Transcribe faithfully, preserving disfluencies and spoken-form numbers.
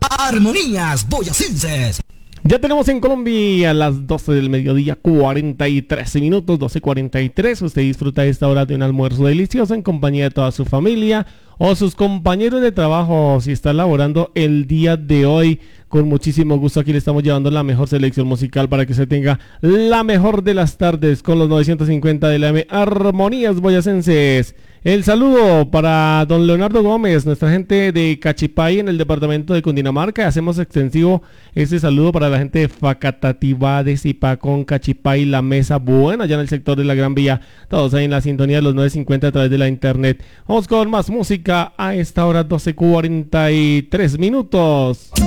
Armonías Boyacenses. Ya tenemos en Colombia a las doce del mediodía, cuarenta y tres minutos, doce cuarenta y tres. Usted disfruta de esta hora de un almuerzo delicioso en compañía de toda su familia o sus compañeros de trabajo. Si está laborando el día de hoy, con muchísimo gusto aquí le estamos llevando la mejor selección musical para que se tenga la mejor de las tardes con los novecientos cincuenta de la M, Armonías Boyacenses. El saludo para don Leonardo Gómez, nuestra gente de Cachipay en el departamento de Cundinamarca. Hacemos extensivo este saludo para la gente de Facatativá, de Zipacón, Cachipay, La Mesa, bueno, allá en el sector de la Gran Vía. Todos ahí en la sintonía de los novecientos cincuenta a través de la internet. Vamos con más música a esta hora, doce cuarenta y tres minutos.